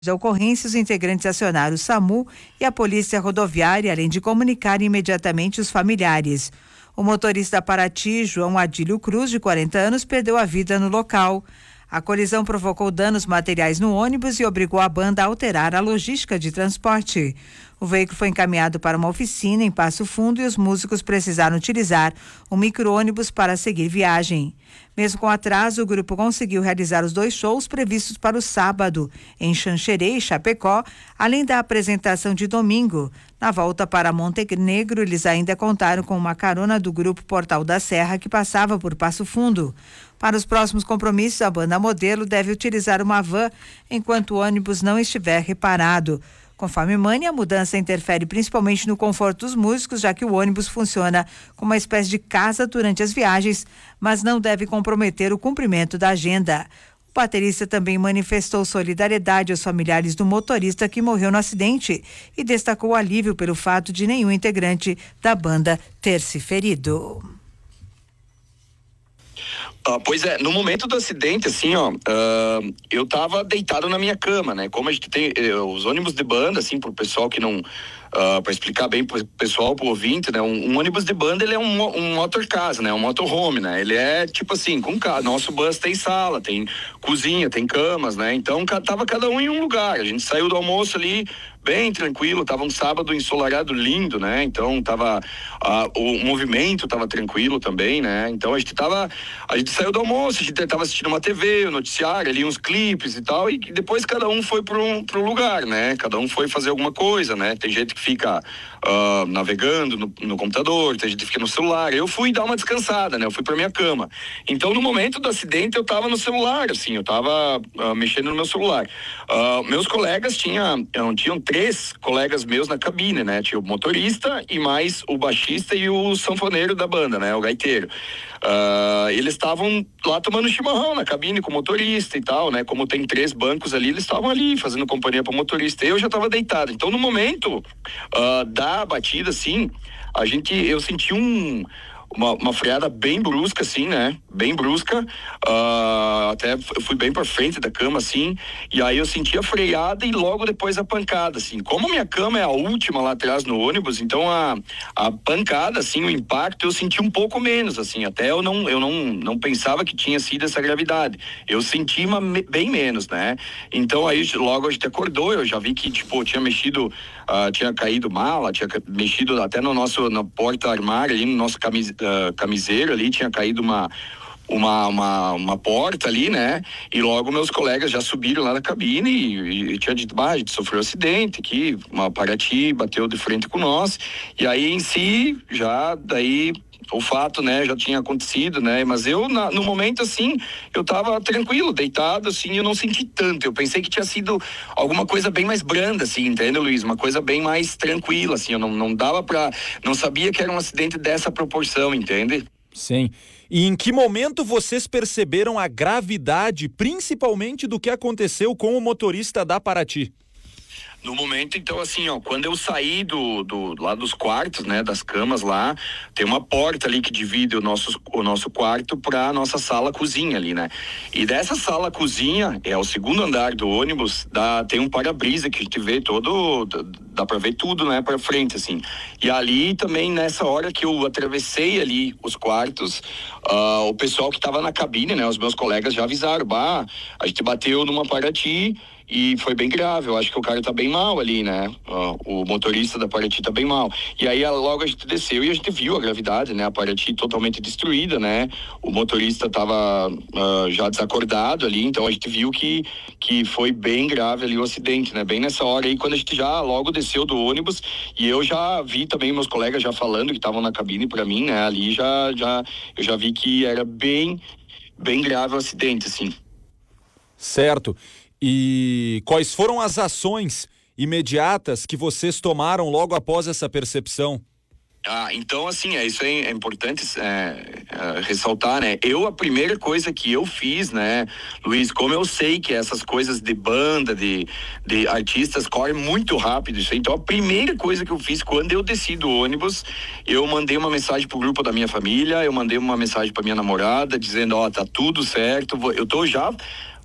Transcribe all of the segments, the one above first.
de ocorrência, os integrantes acionaram o SAMU e a Polícia Rodoviária, além de comunicar imediatamente os familiares. O motorista da Paraty, João Adílio Cruz, de 40 anos, perdeu a vida no local. A colisão provocou danos materiais no ônibus e obrigou a banda a alterar a logística de transporte. O veículo foi encaminhado para uma oficina em Passo Fundo e os músicos precisaram utilizar um micro-ônibus para seguir viagem. Mesmo com atraso, o grupo conseguiu realizar os 2 shows previstos para o sábado, em Xanxerê e Chapecó, além da apresentação de domingo. Na volta para Montenegro, eles ainda contaram com uma carona do grupo Portal da Serra, que passava por Passo Fundo. Para os próximos compromissos, a banda modelo deve utilizar uma van enquanto o ônibus não estiver reparado. Conforme Mani, a mudança interfere principalmente no conforto dos músicos, já que o ônibus funciona como uma espécie de casa durante as viagens, mas não deve comprometer o cumprimento da agenda. O baterista também manifestou solidariedade aos familiares do motorista que morreu no acidente e destacou o alívio pelo fato de nenhum integrante da banda ter se ferido. Pois é, no momento do acidente, assim, eu tava deitado na minha cama, né? Como a gente tem os ônibus de banda, assim, pro pessoal que não... para explicar bem pro pessoal, pro ouvinte, né? Um ônibus de banda, ele é um motorcasa, né? Um motorhome, né? Ele é, tipo assim, com casa. Nosso bus tem sala, tem cozinha, tem camas, né? Então, tava cada um em um lugar. A gente saiu do almoço ali bem tranquilo, tava um sábado ensolarado lindo, né? Então, o movimento tava tranquilo também, né? Então, a gente saiu do almoço, a gente tava assistindo uma TV, um noticiário, ali uns clipes e tal, e depois cada um foi pro lugar, né? Cada um foi fazer alguma coisa, né? Tem gente que fica navegando no computador, tem gente que fica no celular. Eu fui dar uma descansada, né? Eu fui pra minha cama. Então, no momento do acidente, eu tava no celular, assim, eu tava mexendo no meu celular. Meus colegas tinham 3 colegas meus na cabine, né? Tinha o motorista e mais o baixista e o sanfoneiro da banda, né? O gaiteiro. Eles estavam lá tomando chimarrão na cabine com o motorista e tal, né? Como tem 3 bancos ali, eles estavam ali fazendo companhia pro motorista. Eu já estava deitado. Então, no momento da batida, assim, eu senti uma freada bem brusca, assim, né? Bem brusca. Até eu fui bem pra frente da cama, assim, e aí eu senti a freada e logo depois a pancada, assim. Como minha cama é a última lá atrás no ônibus, então a pancada, assim, o impacto, eu senti um pouco menos, assim. Até eu não pensava que tinha sido essa gravidade. Eu senti bem menos, né? Então aí logo a gente acordou, eu já vi que, tipo, tinha mexido, tinha caído mala, tinha mexido até na porta-armário ali, no nosso camiseiro ali, tinha caído uma porta ali, né? E logo meus colegas já subiram lá na cabine e tinha dito, a gente sofreu um acidente aqui, uma Paraty bateu de frente com nós, e aí em si, já daí o fato, né, já tinha acontecido, né, mas eu, no momento, assim, eu tava tranquilo, deitado, assim, eu não senti tanto, eu pensei que tinha sido alguma coisa bem mais branda, assim, entende, Luiz? Uma coisa bem mais tranquila, assim, eu não sabia que era um acidente dessa proporção, entende? Sim. E em que momento vocês perceberam a gravidade, principalmente do que aconteceu com o motorista da Paraty? No momento, então, assim, quando eu saí lá dos quartos, né, das camas lá, tem uma porta ali que divide o nosso quarto pra nossa sala-cozinha ali, né? E dessa sala-cozinha, é o segundo andar do ônibus, tem um para-brisa que a gente vê dá pra ver tudo, né, pra frente, assim. E ali também, nessa hora que eu atravessei ali os quartos, o pessoal que tava na cabine, né, os meus colegas já avisaram, a gente bateu numa Paraty, e foi bem grave, eu acho que o cara tá bem mal ali, né? O motorista da Paraty tá bem mal. E aí logo a gente desceu e a gente viu a gravidade, né? A Paraty totalmente destruída, né? O motorista tava já desacordado ali, então a gente viu que foi bem grave ali o acidente, né? Bem nessa hora aí, quando a gente já logo desceu do ônibus, e eu já vi também meus colegas já falando que estavam na cabine pra mim, né? Ali eu já vi que era bem grave o acidente, assim. Certo. E quais foram as ações imediatas que vocês tomaram logo após essa percepção? Então, assim, isso aí é importante ressaltar, né? A primeira coisa que eu fiz, né, Luiz, como eu sei que essas coisas de banda, de artistas correm muito rápido, isso aí, então a primeira coisa que eu fiz quando eu desci do ônibus, eu mandei uma mensagem pro grupo da minha família, eu mandei uma mensagem pra minha namorada, dizendo, tá tudo certo, eu tô já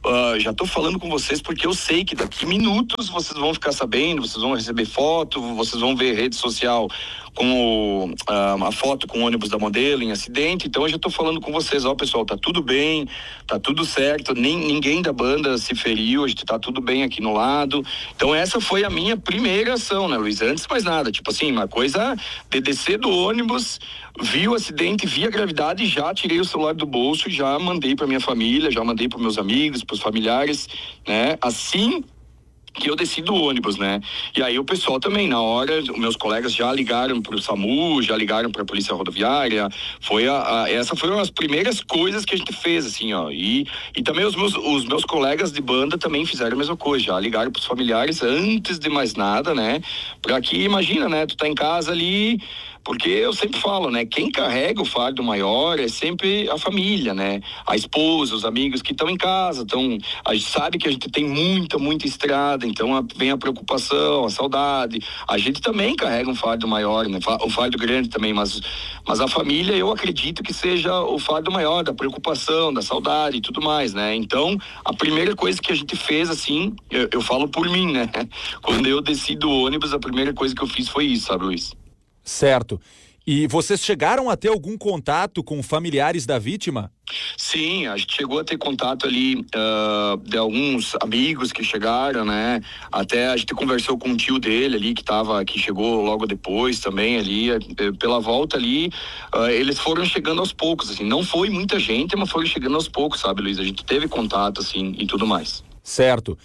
já tô falando com vocês porque eu sei que daqui minutos vocês vão ficar sabendo, vocês vão receber foto, vocês vão ver rede social com a foto com o ônibus da Modelo em acidente. Então eu já tô falando com vocês, pessoal, tá tudo bem, tá tudo certo, ninguém da banda se feriu, a gente tá tudo bem aqui no lado. Então essa foi a minha primeira ação, né, Luiz? Antes de mais nada, tipo assim, uma coisa de descer do ônibus, vi o acidente, vi a gravidade, já tirei o celular do bolso, já mandei pra minha família, já mandei pros meus amigos, pros familiares, né? Assim que eu desci do ônibus, né? E aí o pessoal também, na hora, os meus colegas já ligaram pro SAMU, já ligaram pra Polícia Rodoviária, essa foram as primeiras coisas que a gente fez, assim, e também os meus colegas de banda também fizeram a mesma coisa, já ligaram pros familiares antes de mais nada, né? Pra que, imagina, né? Tu tá em casa ali, porque eu sempre falo, né? Quem carrega o fardo maior é sempre a família, né? A esposa, os amigos que estão em casa, a gente sabe que a gente tem muita estrada, então vem a preocupação, a saudade. A gente também carrega um fardo maior, né? Um fardo grande também, mas a família, eu acredito que seja o fardo maior, da preocupação, da saudade e tudo mais, né? Então, a primeira coisa que a gente fez, assim, eu falo por mim, né? Quando eu desci do ônibus, a primeira coisa que eu fiz foi isso, sabe, Luiz? Certo. E vocês chegaram a ter algum contato com familiares da vítima? Sim, a gente chegou a ter contato ali de alguns amigos que chegaram, né? Até a gente conversou com o tio dele ali que chegou logo depois também ali, pela volta ali, eles foram chegando aos poucos, assim, não foi muita gente, mas foram chegando aos poucos, sabe, Luiz? A gente teve contato, assim, e tudo mais. Certo.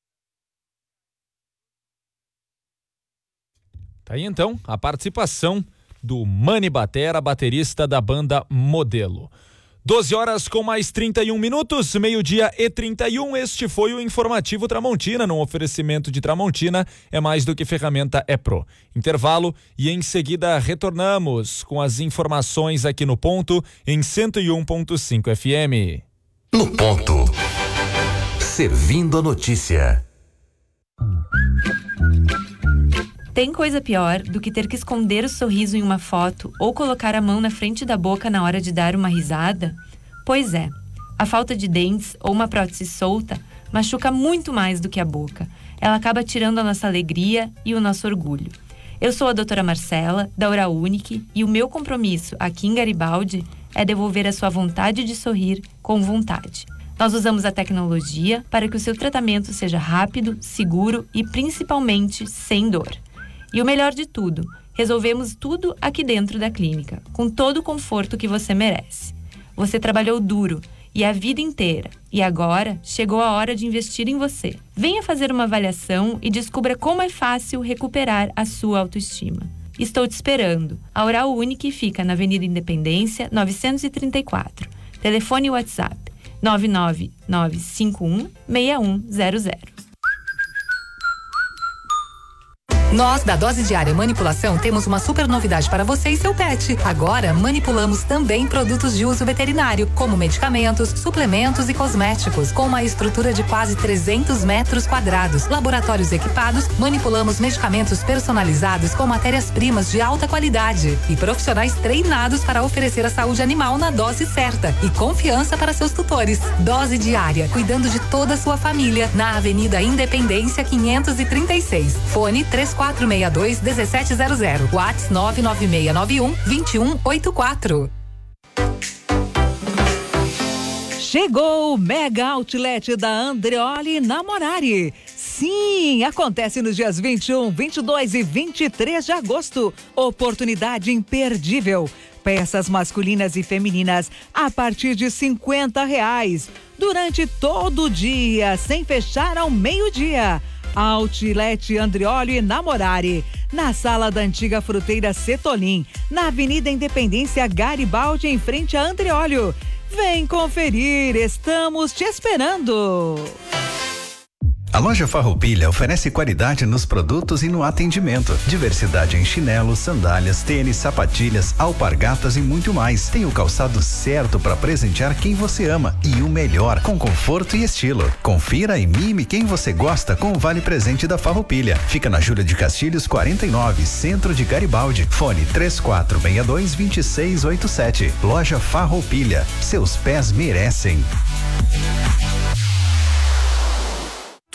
Tá aí então a participação do Mani Batera, baterista da banda Modelo. 12 horas com mais 31 minutos, 12:31. Este foi o Informativo Tramontina, num oferecimento de Tramontina, é mais do que ferramenta, é Pro. Intervalo e em seguida retornamos com as informações aqui no Ponto, em 101.5 FM. No Ponto, servindo a notícia. Tem coisa pior do que ter que esconder o sorriso em uma foto ou colocar a mão na frente da boca na hora de dar uma risada? Pois é, a falta de dentes ou uma prótese solta machuca muito mais do que a boca. Ela acaba tirando a nossa alegria e o nosso orgulho. Eu sou a doutora Marcela, da Oral Unique, e o meu compromisso aqui em Garibaldi é devolver a sua vontade de sorrir com vontade. Nós usamos a tecnologia para que o seu tratamento seja rápido, seguro e principalmente sem dor. E o melhor de tudo, resolvemos tudo aqui dentro da clínica, com todo o conforto que você merece. Você trabalhou duro e a vida inteira, e agora chegou a hora de investir em você. Venha fazer uma avaliação e descubra como é fácil recuperar a sua autoestima. Estou te esperando. A Oral Unique fica na Avenida Independência, 934. Telefone e WhatsApp 999516100. Nós, da Dose Diária Manipulação, temos uma super novidade para você e seu pet. Agora, manipulamos também produtos de uso veterinário, como medicamentos, suplementos e cosméticos. Com uma estrutura de quase 300 metros quadrados, laboratórios equipados, manipulamos medicamentos personalizados com matérias-primas de alta qualidade e profissionais treinados para oferecer a saúde animal na dose certa e confiança para seus tutores. Dose Diária, cuidando de toda a sua família, na Avenida Independência 536. Fone 3462-1700. WhatsApp 99691-2184. Chegou o Mega Outlet da Andreoli na Morari. Sim, acontece nos dias 21, 22 e 23 de agosto. Oportunidade imperdível. Peças masculinas e femininas a partir de R$50. Durante todo o dia, sem fechar ao meio-dia. Outlet Andreoli na Morari, na sala da antiga fruteira Cetolim, na Avenida Independência Garibaldi, em frente a Andreoli. Vem conferir, estamos te esperando. A loja Farroupilha oferece qualidade nos produtos e no atendimento. Diversidade em chinelos, sandálias, tênis, sapatilhas, alpargatas e muito mais. Tem o calçado certo para presentear quem você ama e o melhor, com conforto e estilo. Confira e mime quem você gosta com o Vale Presente da Farroupilha. Fica na Júlia de Castilhos 49, centro de Garibaldi. Fone 3462-2687. Loja Farroupilha. Seus pés merecem.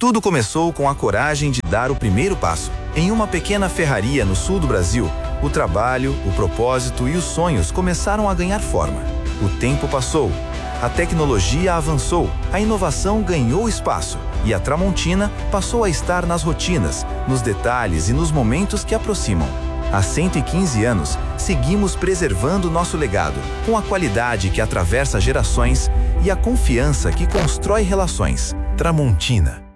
Tudo começou com a coragem de dar o primeiro passo. Em uma pequena ferraria no sul do Brasil, o trabalho, o propósito e os sonhos começaram a ganhar forma. O tempo passou, a tecnologia avançou, a inovação ganhou espaço e a Tramontina passou a estar nas rotinas, nos detalhes e nos momentos que aproximam. Há 115 anos, seguimos preservando nosso legado, com a qualidade que atravessa gerações e a confiança que constrói relações. Tramontina.